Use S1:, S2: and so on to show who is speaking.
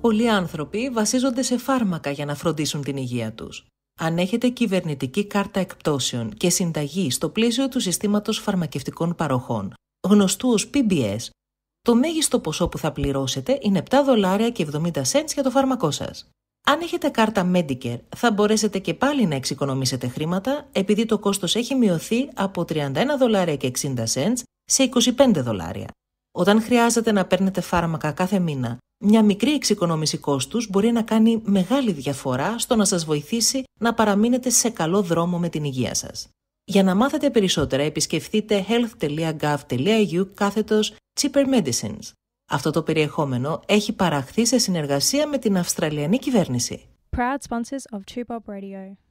S1: Πολλοί άνθρωποι βασίζονται σε φάρμακα για να φροντίσουν την υγεία τους. Αν έχετε κυβερνητική κάρτα εκπτώσεων και συνταγή στο πλαίσιο του συστήματος φαρμακευτικών παροχών, γνωστού ως PBS, το μέγιστο ποσό που θα πληρώσετε είναι $7.70 για το φάρμακό σας. Αν έχετε κάρτα Medicare, θα μπορέσετε και πάλι να εξοικονομήσετε χρήματα, επειδή το κόστος έχει μειωθεί από $31.60 σε $25. Όταν χρειάζεται να παίρνετε φάρμακα κάθε μήνα, μια μικρή εξοικονόμηση κόστους μπορεί να κάνει μεγάλη διαφορά στο να σας βοηθήσει να παραμείνετε σε καλό δρόμο με την υγεία σας. Για να μάθετε περισσότερα, επισκεφτείτε health.gov.au/cheaper medicines. Αυτό το περιεχόμενο έχει παραχθεί σε συνεργασία με την Αυστραλιανή κυβέρνηση.
S2: Proud sponsors of True Bob Radio.